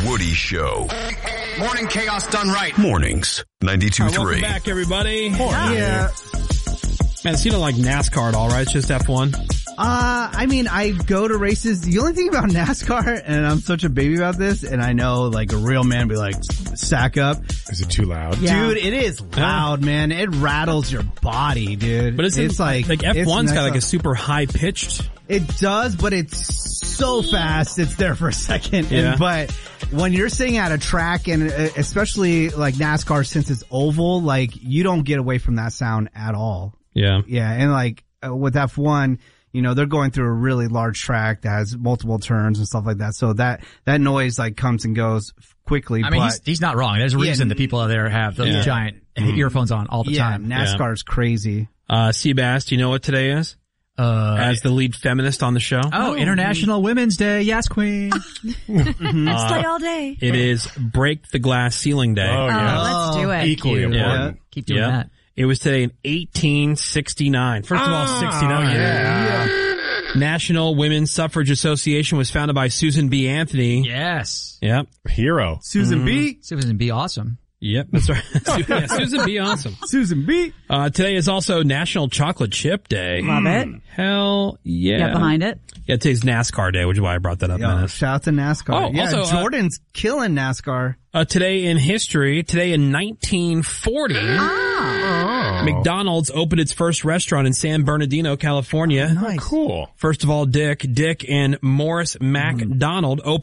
Woody Show. Morning chaos done right. Mornings, 92.3. Welcome back, everybody. Yeah. Man, so you don't like NASCAR at all, right? It's just F1? I mean, I go to races. The only thing about NASCAR, and I'm such a baby about this, and I know like a real man be like, sack up. Is it too loud? Yeah. Dude, it is loud, man. It rattles your body, dude. But it's like F1's got like a super high pitched. It does, but it's so fast. It's there for a second. Yeah. But when you're sitting at a track, and especially like NASCAR, since it's oval, like you don't get away from that sound at all. Yeah. Yeah. And like with F1, you know, they're going through a really large track that has multiple turns and stuff like that. So that noise like comes and goes quickly. I mean, he's not wrong. There's a reason the people out there have those giant earphones on all the time. NASCAR's crazy. Seabass, do you know what today is? As the lead feminist on the show? Oh, International Women's Day. Yes, queen. Stay all day. It is Break the Glass Ceiling Day. Oh, yeah. Let's do it. Equally important. Keep doing that. It was today in 1869. First of all, 69. Yeah. National Women's Suffrage Association was founded by Susan B. Anthony. Yes. Yep. Hero. Susan B. Susan B. Awesome. Yep, that's right. Yeah, Susan B. Awesome. Susan B. Today is also National Chocolate Chip Day. Love it. Hell yeah. Get behind it. Yeah, today's NASCAR Day, which is why I brought that up. Shout out to NASCAR. Oh, yeah, also, Jordan's killing NASCAR. Today in history, today in 1940, McDonald's opened its first restaurant in San Bernardino, California. Nice. Cool. First of all, Dick and Morris MacDonald opened